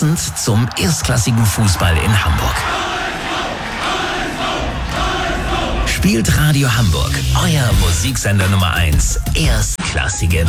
Passend zum erstklassigen Fußball in Hamburg. Spielt Radio Hamburg, euer Musiksender Nummer 1, erstklassige